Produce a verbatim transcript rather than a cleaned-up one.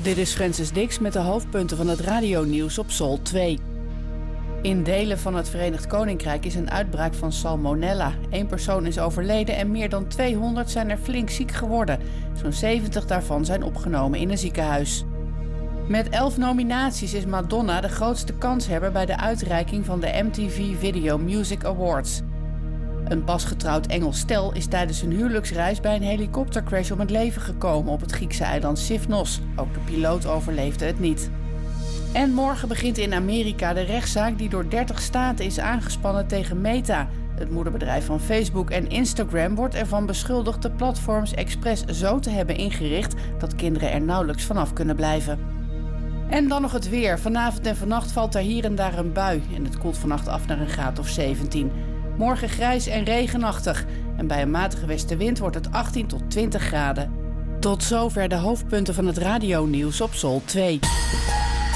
Dit is Francis Dix met de hoofdpunten van het radionieuws op Sol twee. In delen van het Verenigd Koninkrijk is een uitbraak van salmonella. Eén persoon is overleden en meer dan tweehonderd zijn er flink ziek geworden. Zo'n zeventig daarvan zijn opgenomen in een ziekenhuis. Met elf nominaties is Madonna de grootste kanshebber bij de uitreiking van de M T V Video Music Awards. Een pasgetrouwd Engels stel is tijdens hun huwelijksreis bij een helikoptercrash om het leven gekomen op het Griekse eiland Sifnos. Ook de piloot overleefde het niet. En morgen begint in Amerika de rechtszaak die door dertig staten is aangespannen tegen Meta. Het moederbedrijf van Facebook en Instagram wordt ervan beschuldigd de platforms expres zo te hebben ingericht dat kinderen er nauwelijks vanaf kunnen blijven. En dan nog het weer. Vanavond en vannacht valt er hier en daar een bui en het koelt vannacht af naar een graad of zeventien. Morgen grijs en regenachtig en bij een matige westenwind wordt het achttien tot twintig graden. Tot zover de hoofdpunten van het radionieuws op Sol twee.